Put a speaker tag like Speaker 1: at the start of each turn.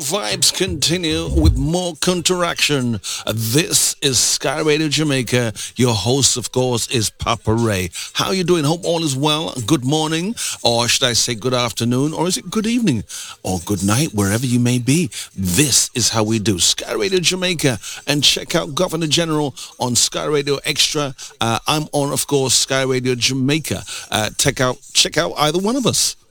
Speaker 1: vibes continue with more counteraction. This is Sky Radio Jamaica. Your host, of course, is Papa Ray. How are you doing? Hope all is well. Good morning, or should I say good afternoon, or is it good evening, or good night, wherever you may be. This is how we do Sky Radio Jamaica. And check out Governor General on Sky Radio Extra. I'm on, of course, Sky Radio Jamaica. Check out either one of us.